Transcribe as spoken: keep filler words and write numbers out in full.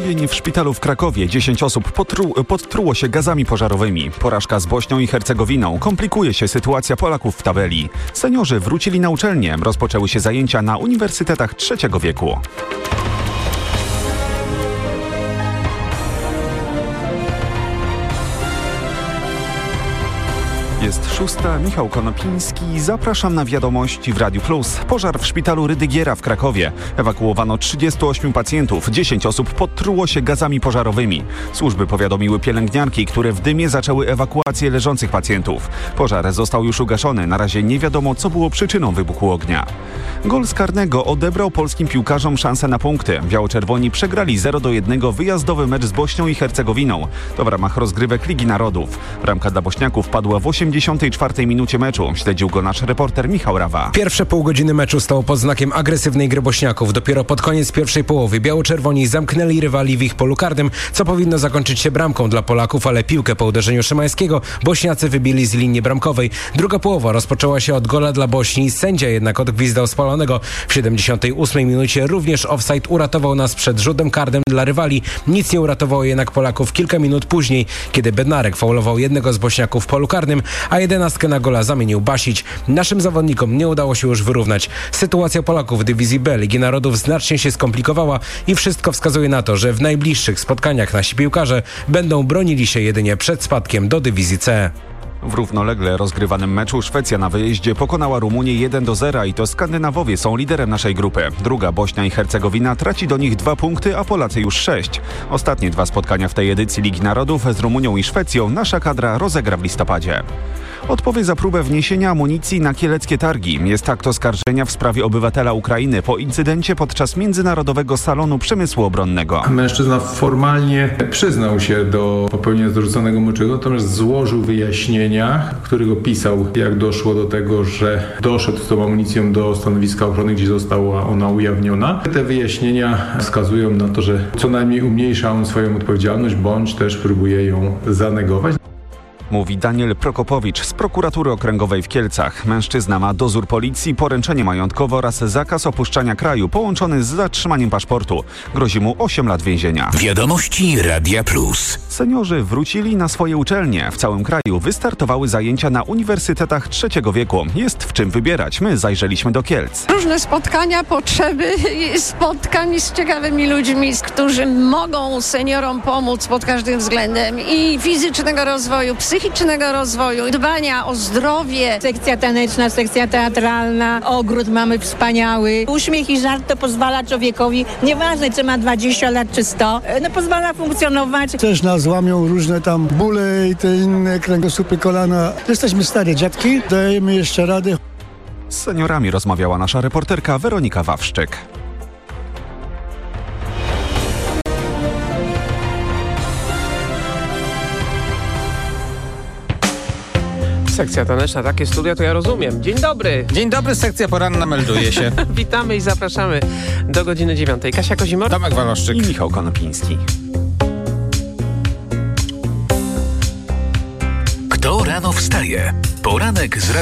Uzbrojenie w szpitalu w Krakowie. dziesięć osób potru- podtruło się gazami pożarowymi. Porażka z Bośnią i Hercegowiną. Komplikuje się sytuacja Polaków w tabeli. Seniorzy wrócili na uczelnię. Rozpoczęły się zajęcia na uniwersytetach trzeciego wieku. Jest szósta, Michał Konopiński. Zapraszam na wiadomości w Radiu Plus. Pożar w szpitalu Rydygiera w Krakowie. Ewakuowano trzydziestu ośmiu pacjentów. dziesięć osób podtruło się gazami pożarowymi. Służby powiadomiły pielęgniarki, które w dymie zaczęły ewakuację leżących pacjentów. Pożar został już ugaszony. Na razie nie wiadomo, co było przyczyną wybuchu ognia. Gol z karnego odebrał polskim piłkarzom szansę na punkty. Biało-czerwoni przegrali zero do jednego wyjazdowy mecz z Bośnią i Hercegowiną. To w ramach rozgrywek Ligi Narodów. Bramka dla Bośniaków padła w osiemdziesiątej czwartej minucie meczu. Śledził go nasz reporter Michał Rawa. Pierwsze pół godziny meczu stało pod znakiem agresywnej gry Bośniaków. Dopiero pod koniec pierwszej połowy biało-czerwoni zamknęli rywali w ich polu karnym, co powinno zakończyć się bramką dla Polaków, ale piłkę po uderzeniu Szymańskiego Bośniacy wybili z linii bramkowej. Druga połowa rozpoczęła się od gola dla Bośni. Sędzia jednak odgwizdał spalonego. W siedemdziesiątej ósmej minucie również offside uratował nas przed rzutem karnym dla rywali. Nic nie uratowało jednak Polaków kilka minut później, kiedy Bednarek faulował jednego z Bośniaków w polu karnym, a jedenastkę na gola zamienił Basić. Naszym zawodnikom nie udało się już wyrównać. Sytuacja Polaków w dywizji B Ligi Narodów znacznie się skomplikowała i wszystko wskazuje na to, że w najbliższych spotkaniach nasi piłkarze będą bronili się jedynie przed spadkiem do dywizji C. W równolegle rozgrywanym meczu Szwecja na wyjeździe pokonała Rumunię jeden do zera i to Skandynawowie są liderem naszej grupy. Druga Bośnia i Hercegowina traci do nich dwa punkty, a Polacy już sześć. Ostatnie dwa spotkania w tej edycji Ligi Narodów z Rumunią i Szwecją nasza kadra rozegra w listopadzie. Odpowie za próbę wniesienia amunicji na kieleckie targi. Jest akt oskarżenia w sprawie obywatela Ukrainy po incydencie podczas Międzynarodowego Salonu Przemysłu Obronnego. Mężczyzna formalnie przyznał się do popełnienia zarzuconego mu czynu, natomiast złożył wyjaśnienia, w których opisał, jak doszło do tego, że doszedł z tą amunicją do stanowiska ochrony, gdzie została ona ujawniona. Te wyjaśnienia wskazują na to, że co najmniej umniejsza on swoją odpowiedzialność, bądź też próbuje ją zanegować. Mówi Daniel Prokopowicz z prokuratury okręgowej w Kielcach. Mężczyzna ma dozór policji, poręczenie majątkowe oraz zakaz opuszczania kraju połączony z zatrzymaniem paszportu. Grozi mu osiem lat więzienia. Wiadomości Radia Plus. Seniorzy wrócili na swoje uczelnie. W całym kraju wystartowały zajęcia na uniwersytetach trzeciego wieku. Jest w czym wybierać. My zajrzeliśmy do Kielc. Różne spotkania, potrzeby spotkań z ciekawymi ludźmi, którzy mogą seniorom pomóc pod każdym względem i fizycznego rozwoju, psychicznego rozwoju, dbania o zdrowie. Sekcja taneczna, sekcja teatralna, ogród mamy wspaniały. Uśmiech i żart to pozwala człowiekowi, nieważne czy ma dwadzieścia lat czy sto, no pozwala funkcjonować. Też nas łamią różne tam bóle i te inne kręgosłupy, kolana. Jesteśmy stare dziadki, dajemy jeszcze radę. Z seniorami rozmawiała nasza reporterka Weronika Wawrzyk. Sekcja taneczna, takie studia to ja rozumiem. Dzień dobry. Dzień dobry, sekcja poranna melduje się. Witamy i zapraszamy do godziny dziewiątej. Kasia Kozimor, Tomek Waloszczyk i Michał Konopiński. Kto rano wstaje? Poranek z